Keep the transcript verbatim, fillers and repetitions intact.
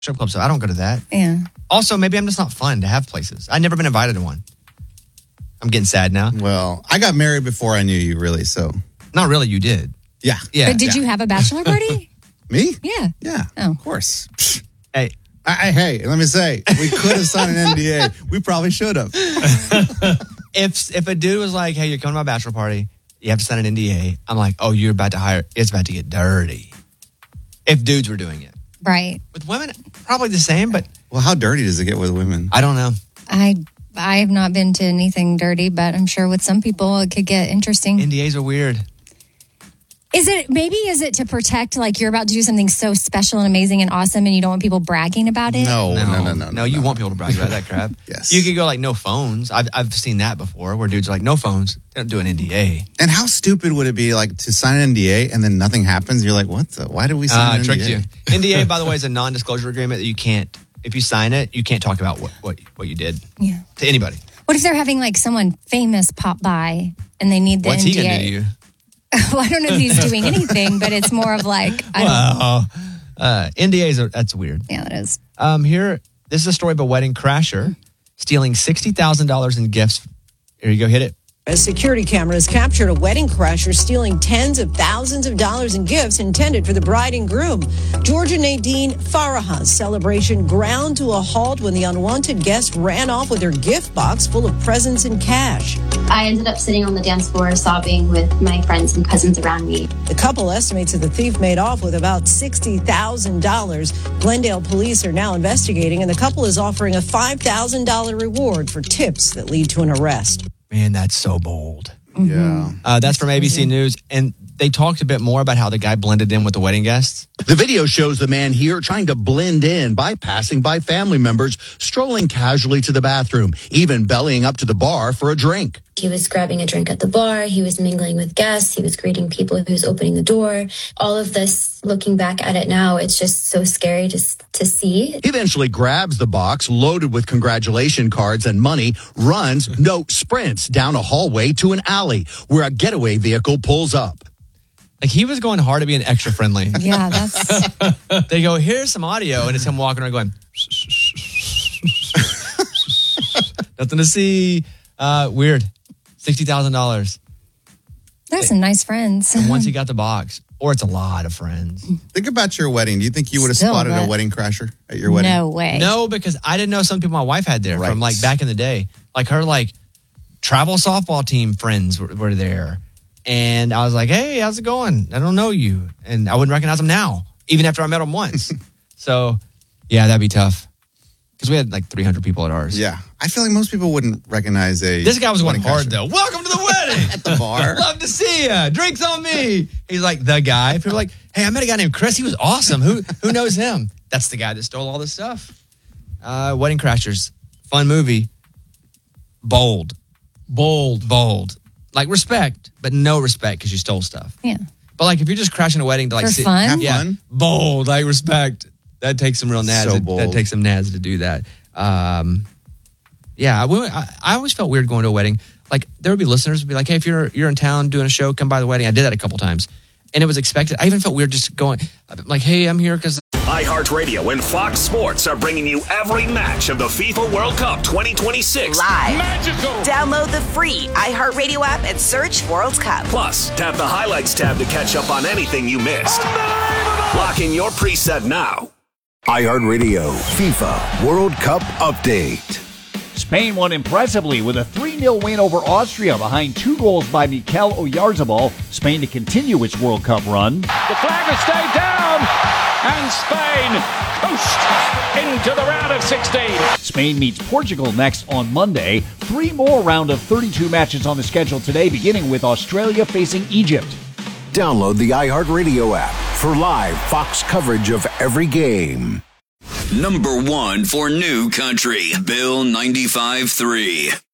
strip club, so I don't go to that. Yeah. Also, maybe I'm just not fun to have places. I've never been invited to one. I'm getting sad now. Well, I got married before I knew you, really, so. Not really, you did. Yeah. Yeah. But did yeah. you have a bachelor party? Me? Yeah. Yeah, Oh. of course. Psh. Hey. I, I, hey, let me say, we could have signed an N D A. We probably should have. If if a dude was like, hey, you're coming to my bachelor party, you have to sign an N D A, I'm like, oh, you're about to hire, it's about to get dirty. If dudes were doing it. Right. With women, probably the same, but. Well, how dirty does it get with women? I don't know. I I have not been to anything dirty, but I'm sure with some people it could get interesting. N D As are weird. Is it, maybe is it to protect, like you're about to do something so special and amazing and awesome and you don't want people bragging about it? No, no, no, no. No, no you no. want people to brag about that crap. Yes. You could go like, no phones. I've, I've seen that before where dudes are like, no phones. They don't do an N D A. And how stupid would it be, like, to sign an N D A and then nothing happens? You're like, what the? Why did we sign Uh, an N D A? tricked you. N D A, by the way, is a non-disclosure agreement that you can't, if you sign it, you can't talk about what, what, what you did Yeah. to anybody. What if they're having like someone famous pop by and they need the What's N D A? he going to do to you? Well, I don't know if he's doing anything, but it's more of like, I don't Wow. Uh, N D As, are that's weird. Yeah, that is. Um, here, this is a story of a wedding crasher stealing sixty thousand dollars in gifts. Here you go, hit it. As security cameras captured a wedding crasher stealing tens of thousands of dollars in gifts intended for the bride and groom. Georgia Nadine Faraha's celebration ground to a halt when the unwanted guest ran off with her gift box full of presents and cash. I ended up sitting on the dance floor sobbing with my friends and cousins around me. The couple estimates that the thief made off with about sixty thousand dollars. Glendale police are now investigating, and the couple is offering a five thousand dollars reward for tips that lead to an arrest. Man, that's so bold. Yeah. Uh, that's from A B C News. And they talked a bit more about how the guy blended in with the wedding guests. The video shows the man here trying to blend in by passing by family members, strolling casually to the bathroom, even bellying up to the bar for a drink. He was grabbing a drink at the bar. He was mingling with guests. He was greeting people. He was opening the door. All of this, looking back at it now, it's just so scary to, to see. He eventually grabs the box loaded with congratulation cards and money, runs, no, sprints down a hallway to an alley where a getaway vehicle pulls up. Like, he was going hard to be an extra friendly. Yeah, that's. They go, here's some audio, and it's him walking around going, nothing to see. Uh, weird. sixty thousand dollars. There's some nice friends. And once he got the box, or it's a lot of friends. Think about your wedding. Do you think you would have Still, spotted but- a wedding crasher at your wedding? No way. No, because I didn't know some people my wife had there Right. from like back in the day. Like her like travel softball team friends were, were there. And I was like, hey, how's it going? I don't know you. And I wouldn't recognize them now, even after I met them once. So, yeah, that'd be tough. Because we had like three hundred people at ours. Yeah. I feel like most people wouldn't recognize a This guy was going wedding hard, crasher. though. Welcome to the wedding. At the bar. Love to see you. Drinks on me. He's like the guy. People are like, hey, I met a guy named Chris. He was awesome. Who who knows him? That's the guy that stole all this stuff. Uh, Wedding Crashers. Fun movie. Bold. Bold. Bold. Like respect, but no respect because you stole stuff. Yeah. But like if you're just crashing a wedding to like For sit- fun? Have yeah, fun. bold, like respect. That takes some real nads. So That- bold. That takes some nads to do that. Um, yeah, I, went- I, I always felt weird going to a wedding. Like there would be listeners who'd be like, "Hey, if you're you're in town doing a show, come by the wedding." I did that a couple times, and it was expected. I even felt weird just going, like, "Hey, I'm here because." iHeartRadio and Fox Sports are bringing you every match of the FIFA World Cup twenty twenty-six. Live. Magical. Download the free iHeartRadio app and search World Cup. Plus, tap the highlights tab to catch up on anything you missed. Lock in your preset now. iHeartRadio FIFA World Cup Update. Spain won impressively with a three nil win over Austria behind two goals by Mikel Oyarzabal. Spain to continue its World Cup run. The flag has stayed down, and Spain coast into the round of sixteen. Spain meets Portugal next on Monday. Three more round of thirty-two matches on the schedule today, beginning with Australia facing Egypt. Download the iHeartRadio app for live Fox coverage of every game. Number one for New Country, Bill ninety-five point three.